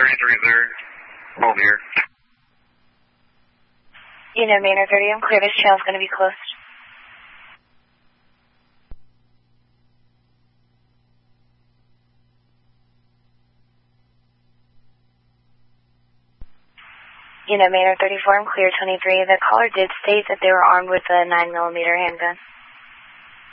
33 hold here. Manor 30, I'm clear. This channel's going to be closed. Manor 34, I'm clear. 23, the caller did state that they were armed with a 9mm handgun.